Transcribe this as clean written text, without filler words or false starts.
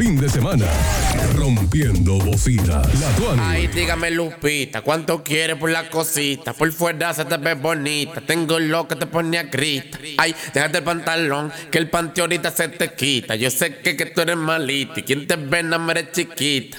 fin de semana. Rompiendo bocina. La Tuani. Ay, dígame, Lupita, ¿cuánto quieres por la cosita? Por fuera se te ve bonita. Tengo lo que te pone a gritar. Ay, déjate el pantalón, que el panty ahorita se te quita. Yo sé que tú eres malita y quien te ve no me eres chiquita.